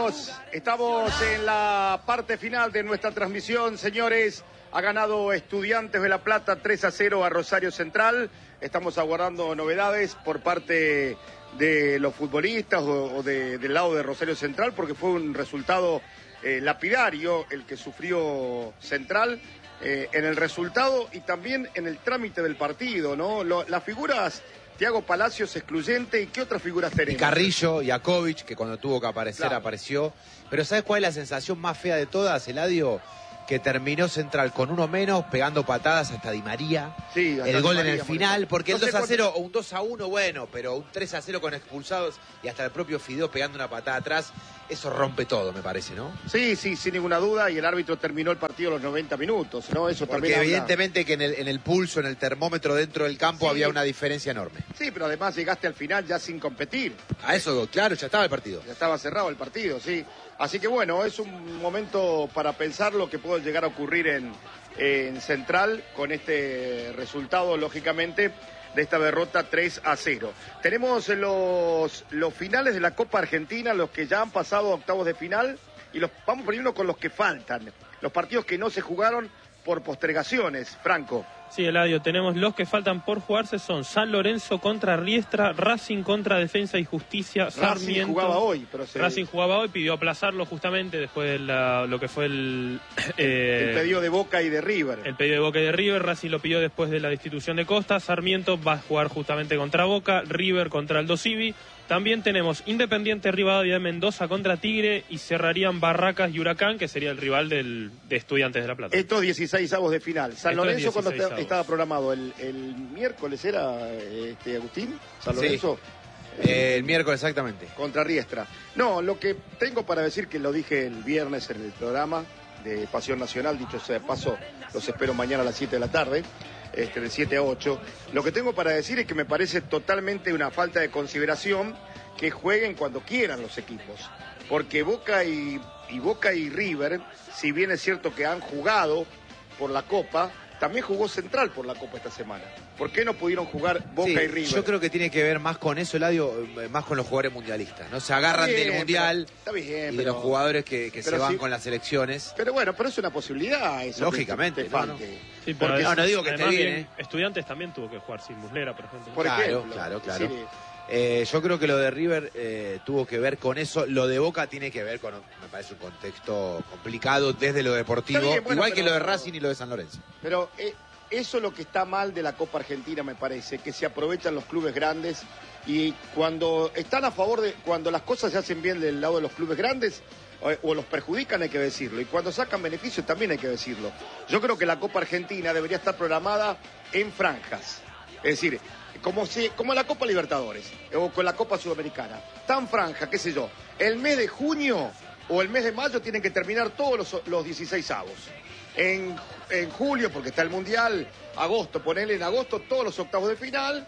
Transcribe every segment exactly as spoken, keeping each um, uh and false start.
Estamos, estamos en la parte final de nuestra transmisión, señores. Ha ganado Estudiantes de La Plata tres a cero a Rosario Central. Estamos aguardando novedades por parte de los futbolistas o, o de, del lado de Rosario Central, porque fue un resultado eh, lapidario el que sufrió Central eh, en el resultado y también en el trámite del partido, ¿no? Lo, las figuras... Thiago Palacios excluyente, ¿y qué otras figuras tenemos? Y Carrillo, Jakovic, que cuando tuvo que aparecer, claro, apareció. Pero ¿sabes cuál es la sensación más fea de todas, Eladio? Que terminó Central con uno menos, pegando patadas hasta Di María. Sí, hasta el gol Di María, en el final, porque no el dos a cero o un dos a uno, bueno, pero un tres a cero con expulsados y hasta el propio Fideo pegando una patada atrás, eso rompe todo, me parece, ¿no? Sí, sí, sin ninguna duda, y el árbitro terminó el partido a los noventa minutos, ¿no? Eso porque también evidentemente habla... que en el, en el pulso, en el termómetro dentro del campo, sí, había una diferencia enorme. Sí, pero además llegaste al final ya sin competir. A eso, claro, ya estaba el partido. Ya estaba cerrado el partido, sí. Así que bueno, es un momento para pensar lo que puede llegar a ocurrir en, en Central con este resultado, lógicamente, de esta derrota tres a cero. Tenemos los, los finales de la Copa Argentina, los que ya han pasado a octavos de final, y los vamos primero con los que faltan, los partidos que no se jugaron por postergaciones. Franco. Sí, Eladio, tenemos los que faltan por jugarse, son San Lorenzo contra Riestra, Racing contra Defensa y Justicia, Sarmiento. Racing jugaba hoy, pero se... Racing jugaba hoy, pidió aplazarlo justamente después de la, lo que fue el... Eh, el pedido de Boca y de River. El pedido de Boca y de River, Racing lo pidió después de la destitución de Costa, Sarmiento va a jugar justamente contra Boca, River contra Aldo Civi. También tenemos Independiente Rivadavia de Mendoza contra Tigre y cerrarían Barracas y Huracán, que sería el rival del, de Estudiantes de La Plata. Estos dieciséis avos de final. San Estos Lorenzo cuando avos. Estaba programado el, el miércoles era este Agustín, San Lorenzo. Sí. Eh, el miércoles exactamente. Contra Riestra. No, lo que tengo para decir, que lo dije el viernes en el programa de Pasión Nacional, dicho sea de paso, los espero mañana a las siete de la tarde. Este, de siete a ocho. Lo que tengo para decir es que me parece totalmente una falta de consideración que jueguen cuando quieran los equipos. Porque Boca y, y Boca y River, si bien es cierto que han jugado por la Copa, también jugó Central por la Copa esta semana. ¿Por qué no pudieron jugar Boca sí, y River? Yo creo que tiene que ver más con eso, Eladio, más con los jugadores mundialistas, ¿no? Se agarran bien, del Mundial pero, está bien, y de pero, los jugadores que, que se van sí, con las selecciones. Pero bueno, pero es una posibilidad eso. Lógicamente. Que te, te no, no. Sí, porque no, no digo que esté bien, ¿eh? Estudiantes también tuvo que jugar sin Muslera, por ejemplo. Por claro, ejemplo, claro, claro. Sí. Eh, yo creo que lo de River eh, tuvo que ver con eso. Lo de Boca tiene que ver con, me parece, un contexto complicado desde lo deportivo, bien, bueno, igual pero, que lo de Racing y lo de San Lorenzo. Pero eh, eso es lo que está mal de la Copa Argentina, me parece, que se aprovechan los clubes grandes y cuando están a favor de, cuando las cosas se hacen bien del lado de los clubes grandes o, o los perjudican, hay que decirlo, y cuando sacan beneficios también hay que decirlo. Yo creo que la Copa Argentina debería estar programada en franjas, es decir, como si, como la Copa Libertadores o con la Copa Sudamericana, tan franja, qué sé yo, el mes de junio o el mes de mayo tienen que terminar todos los, los dieciséis avos. En, en julio, porque está el Mundial, agosto, ponele en agosto todos los octavos de final,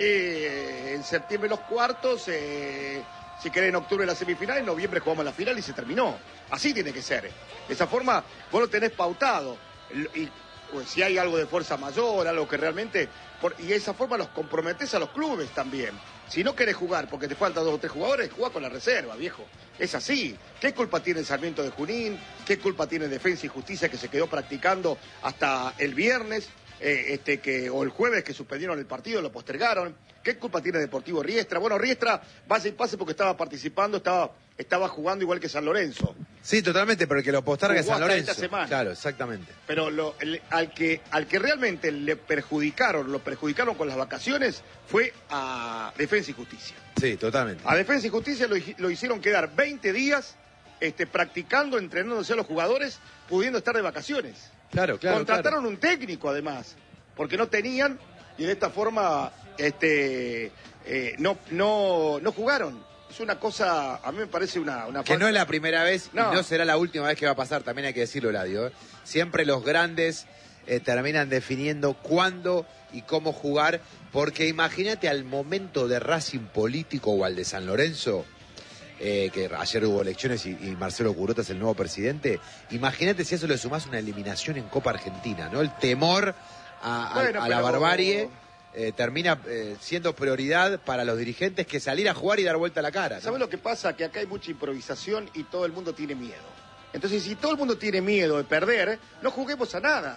eh, en septiembre los cuartos, eh, si querés en octubre la semifinal, en noviembre jugamos la final y se terminó. Así tiene que ser. De esa forma vos lo tenés pautado. Y pues, si hay algo de fuerza mayor, algo que realmente... Por, y de esa forma los comprometés a los clubes también. Si no querés jugar porque te faltan dos o tres jugadores, jugá con la reserva, viejo. Es así. ¿Qué culpa tiene el Sarmiento de Junín? ¿Qué culpa tiene Defensa y Justicia, que se quedó practicando hasta el viernes? Eh, este que o el jueves, que suspendieron el partido, lo postergaron. ¿Qué culpa tiene Deportivo Riestra? Bueno, Riestra vaya y pase porque estaba participando, estaba, estaba jugando igual que San Lorenzo. Sí, totalmente, pero el que lo posterga es San Lorenzo. Esta semana. Claro, exactamente. Pero lo, el, al, que, al que realmente le perjudicaron, lo perjudicaron con las vacaciones, fue a Defensa y Justicia. Sí, totalmente. A Defensa y Justicia lo, lo hicieron quedar veinte días este, practicando, entrenándose a los jugadores, pudiendo estar de vacaciones. Claro, claro. Contrataron claro. un técnico, además, porque no tenían, y de esta forma este, eh, no, no, no jugaron. Es una cosa, a mí me parece una... una que falta. No es la primera vez no. y no será la última vez que va a pasar, también hay que decirlo, Eladio. ¿eh? Siempre los grandes eh, terminan definiendo cuándo y cómo jugar, porque imagínate al momento de Racing político o al de San Lorenzo, eh, que ayer hubo elecciones y, y Marcelo Curota es el nuevo presidente, imagínate si a eso le sumás una eliminación en Copa Argentina, ¿no? El temor a, a, bueno, a la barbarie... eh, termina eh, siendo prioridad para los dirigentes que salir a jugar y dar vuelta a la cara, ¿no? ¿Sabes lo que pasa? Que acá hay mucha improvisación y todo el mundo tiene miedo. Entonces, si todo el mundo tiene miedo de perder, no juguemos a nada.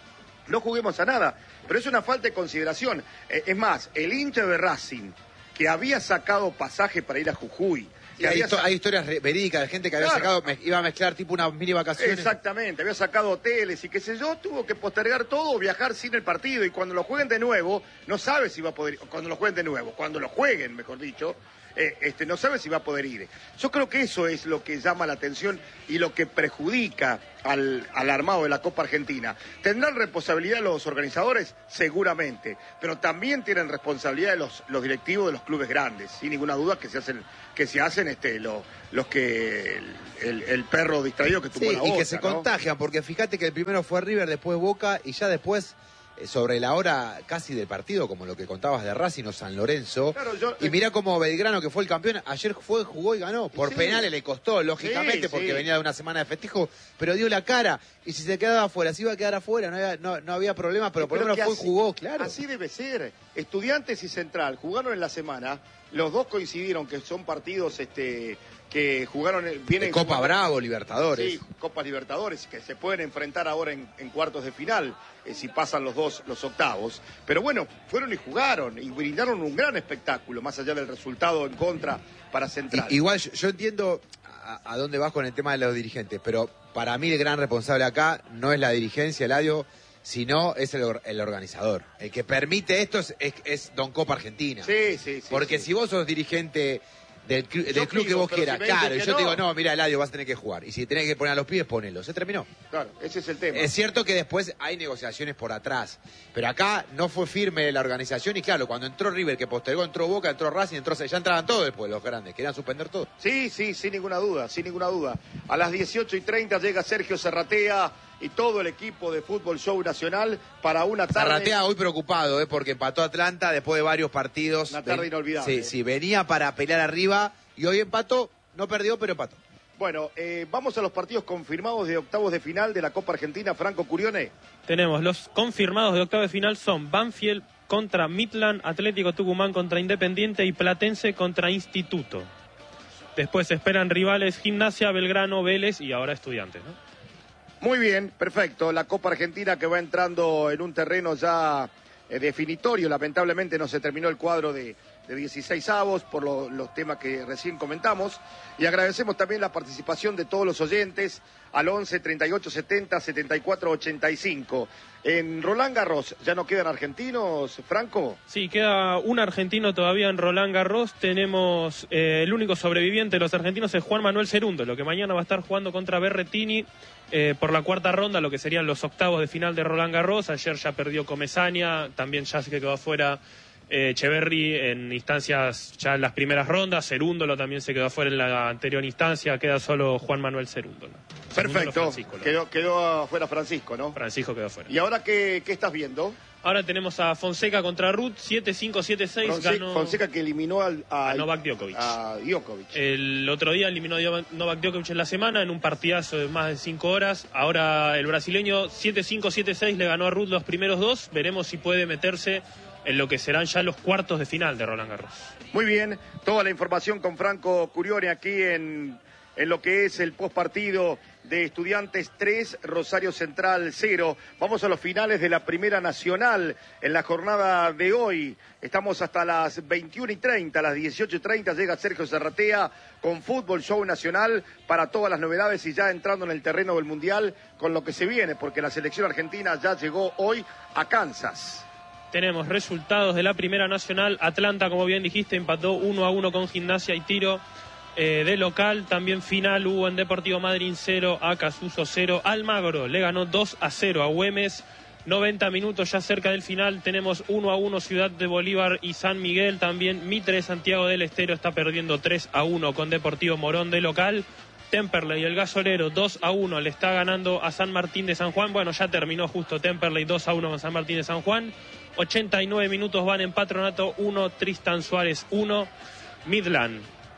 No juguemos a nada. Pero es una falta de consideración. Eh, es más, el hincha de Racing, que había sacado pasaje para ir a Jujuy. Y hay, hay historias verídicas de gente que había claro. sacado, me, iba a mezclar tipo unas mini vacaciones. Exactamente, había sacado hoteles y qué sé yo, tuvo que postergar todo o viajar sin el partido. Y cuando lo jueguen de nuevo, no sabe si va a poder, cuando lo jueguen de nuevo, cuando lo jueguen, mejor dicho, eh, este, no sabe si va a poder ir. Yo creo que eso es lo que llama la atención y lo que perjudica al, al armado de la Copa Argentina. ¿Tendrán responsabilidad los organizadores? Seguramente, pero también tienen responsabilidad los, los directivos de los clubes grandes, sin ninguna duda que se hacen, que se hacen este, lo, los que el, el, el perro distraído que tuvo sí, la boca, y que se ¿no? contagian, porque fíjate que el primero fue River, después Boca, y ya después, eh, sobre la hora casi del partido, como lo que contabas de Racing o San Lorenzo, claro, yo, y mirá como Belgrano, que fue el campeón, ayer fue, jugó y ganó, por sí. penales le costó, lógicamente, sí, porque sí. venía de una semana de festejo, pero dio la cara, y si se quedaba afuera, si iba a quedar afuera, no había, no, no había problema, pero sí, por lo menos fue y jugó, claro. Así debe ser. Estudiantes y Central jugaron en la semana, los dos coincidieron que son partidos este que jugaron vienen Copa jugando, Bravo, Libertadores. Sí, Copa Libertadores, que se pueden enfrentar ahora en, en cuartos de final, eh, si pasan los dos, los octavos. Pero bueno, fueron y jugaron, y brindaron un gran espectáculo, más allá del resultado en contra para Central. Y, igual, yo, yo entiendo a, a dónde vas con el tema de los dirigentes, pero para mí el gran responsable acá no es la dirigencia, Eladio, sino es el, el organizador. El que permite esto es, es, es Don Copa Argentina. Sí, sí, sí. Porque sí. si vos sos dirigente del, del club pido, que vos quieras, si claro, y yo no. te digo, no, mira, Eladio, vas a tener que jugar. Y si tenés que poner a los pibes, ponelo. Se terminó. Claro, ese es el tema. Es cierto que después hay negociaciones por atrás, pero acá no fue firme la organización y claro, cuando entró River, que postergó, entró Boca, entró Racing, entró, ya entraban todos después los grandes, querían suspender todo. Sí, sí, sin ninguna duda, sin ninguna duda. A las dieciocho y treinta llega Sergio Serratea y todo el equipo de Fútbol Show Nacional para una tarde... Serratea hoy preocupado, ¿eh? porque empató Atlanta después de varios partidos. Una tarde ven... inolvidable. Sí, sí, venía para pelear arriba y hoy empató, no perdió, pero empató. Bueno, eh, vamos a los partidos confirmados de octavos de final de la Copa Argentina. Franco Curione. Tenemos los confirmados de octavos de final son Banfield contra Midland, Atlético Tucumán contra Independiente y Platense contra Instituto. Después esperan rivales Gimnasia, Belgrano, Vélez y ahora Estudiantes, ¿no? Muy bien, perfecto. La Copa Argentina que va entrando en un terreno ya eh, definitorio. Lamentablemente no se terminó el cuadro de, de dieciséis avos por lo, los temas que recién comentamos. Y agradecemos también la participación de todos los oyentes al once, treinta y ocho, setenta, setenta y cuatro, ochenta y cinco. En Roland Garros, ¿ya no quedan argentinos, Franco? Sí, queda un argentino todavía en Roland Garros. Tenemos eh, el único sobreviviente de los argentinos es Juan Manuel Cerundo, lo que mañana va a estar jugando contra Berretini eh, por la cuarta ronda, lo que serían los octavos de final de Roland Garros. Ayer ya perdió Comesaña, también ya se quedó afuera eh, Echeverry en instancias ya en las primeras rondas. Cerúndolo también se quedó afuera en la anterior instancia, queda solo Juan Manuel Cerúndolo. Perfecto, quedó, quedó afuera Francisco, ¿no? Francisco quedó afuera. ¿Y ahora qué, qué estás viendo? Ahora tenemos a Fonseca contra Ruth, siete cinco, siete seis. Fonseca, ganó... Fonseca que eliminó al, a, a Novak Djokovic. A Djokovic. El otro día eliminó a Novak Djokovic en la semana en un partidazo de más de cinco horas. Ahora el brasileño siete cinco, siete seis le ganó a Ruth los primeros dos. Veremos si puede meterse en lo que serán ya los cuartos de final de Roland Garros. Muy bien, toda la información con Franco Curione aquí en, en lo que es el postpartido de Estudiantes tres, Rosario Central cero. Vamos a los finales de la Primera Nacional en la jornada de hoy. Estamos hasta las veintiuna y treinta, a las dieciocho y treinta llega Sergio Serratea con Fútbol Show Nacional para todas las novedades y ya entrando en el terreno del Mundial con lo que se viene, porque la selección argentina ya llegó hoy a Kansas. Tenemos resultados de la Primera Nacional. Atlanta, como bien dijiste, empató uno a uno con Gimnasia y Tiro. Eh, de local, también final hubo en Deportivo Madryn cero, Acasuso cero. Almagro le ganó dos a cero a Güemes. noventa minutos ya cerca del final, tenemos uno a uno Ciudad de Bolívar y San Miguel. También Mitre Santiago del Estero está perdiendo tres a uno con Deportivo Morón de local. Temperley y el Gasolero dos a uno le está ganando a San Martín de San Juan. Bueno, ya terminó justo Temperley dos a uno con San Martín de San Juan. ochenta y nueve minutos van en Patronato uno, Tristan Suárez uno. Midland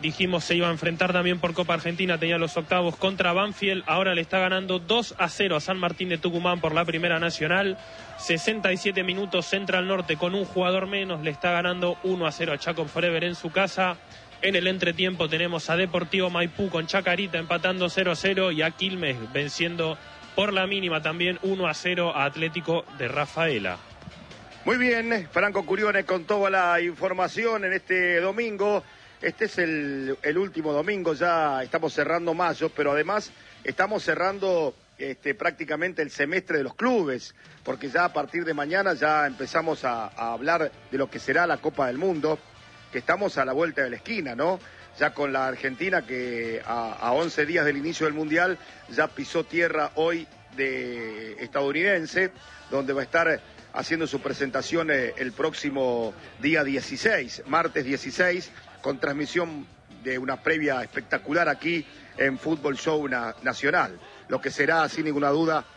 dijimos se iba a enfrentar también por Copa Argentina, tenía los octavos contra Banfield, ahora le está ganando dos a cero a San Martín de Tucumán por la Primera Nacional. sesenta y siete minutos, Central Norte con un jugador menos le está ganando uno a cero a Chaco Forever en su casa. En el entretiempo tenemos a Deportivo Maipú con Chacarita empatando cero a cero y a Quilmes venciendo por la mínima también uno a cero a Atlético de Rafaela. Muy bien, Franco Curione con toda la información en este domingo. Este es el, el último domingo, ya estamos cerrando mayo, pero además estamos cerrando este, prácticamente el semestre de los clubes, porque ya a partir de mañana ya empezamos a, a hablar de lo que será la Copa del Mundo, que estamos a la vuelta de la esquina, ¿no? Ya con la Argentina que a, a once días del inicio del Mundial ya pisó tierra hoy de estadounidense, donde va a estar haciendo su presentación el próximo día dieciséis, martes dieciséis, con transmisión de una previa espectacular aquí en Fútbol Show na- Nacional, lo que será sin ninguna duda